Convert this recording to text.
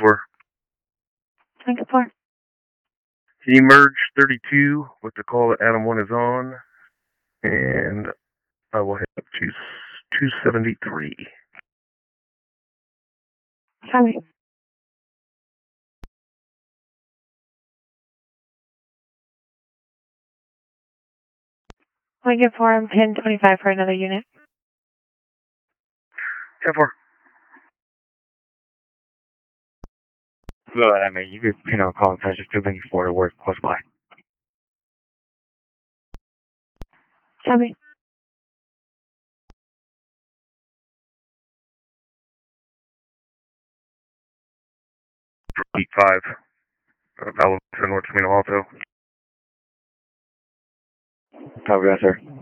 for? Lincoln 4. Can you merge 32 with the call that Adam 1 is on? And I will head up to 273. Copy. Lincoln 4, I'm 1025 for another unit. 10-4. Well, I mean, you could pin on call and touch to Lincoln 4 to work close by. Copy. Beat 5. Alabama North Camino Alto. Copy that, sir.